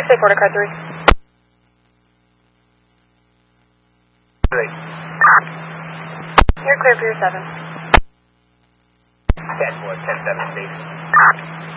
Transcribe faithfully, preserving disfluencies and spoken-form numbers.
safe order car three. Three. You're clear for your seven. ten four, ten seven, please.